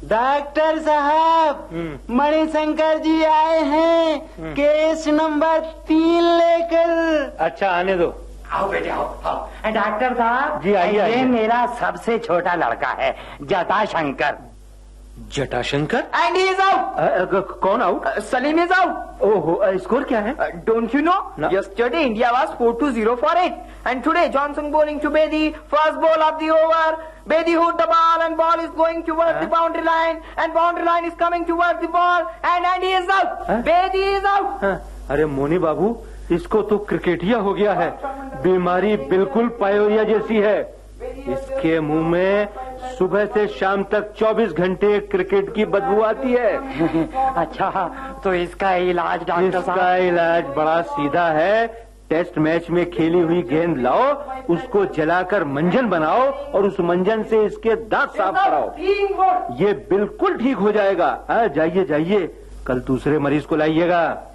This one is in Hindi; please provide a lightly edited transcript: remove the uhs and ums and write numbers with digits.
डॉक्टर साहब, मणिशंकर जी आए हैं केस नंबर 3 लेकर। अच्छा, आने दो। आओ बेटे, आओ। डॉक्टर साहब जी, आइए। ये मेरा सबसे छोटा लड़का है, Jatashankar. Jatashankar? And he is out. कौन आउट? Salim is out. ओहो, स्कोर क्या है? Don't you know? No. Yesterday India was 4-0 for it. And today Johnson bowling to Bedi, first ball of the over. Bedi hooked the ball and ball is going towards the boundary line. And boundary line is coming towards the ball. And he is out. Bedi is out. अरे मोनी बाबू, इसको तो क्रिकेटिया हो गया है। बीमारी बिल्कुल पायोरिया जैसी है। इसके मुंह में सुबह से शाम तक 24 घंटे क्रिकेट की बदबू आती है। अच्छा, तो इसका इलाज डॉक्टर साहब? इसका इलाज बड़ा सीधा है। टेस्ट मैच में खेली हुई गेंद लाओ, उसको जलाकर मंजन बनाओ और उस मंजन से इसके दांत साफ कराओ। ये बिल्कुल ठीक हो जाएगा। जाइए जाइए, कल दूसरे मरीज को लाइएगा।